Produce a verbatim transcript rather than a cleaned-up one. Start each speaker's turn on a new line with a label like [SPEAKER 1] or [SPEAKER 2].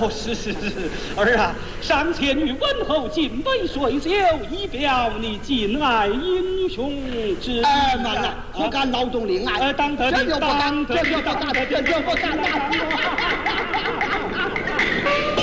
[SPEAKER 1] 哦，是是是，儿啊，上前与温侯敬杯水酒，以表你敬爱英雄之意。
[SPEAKER 2] 哎，慢了，不敢劳动令爱。
[SPEAKER 1] 呃，当得
[SPEAKER 2] 这就不敢，
[SPEAKER 1] 当得
[SPEAKER 2] 这就不敢，这就不敢。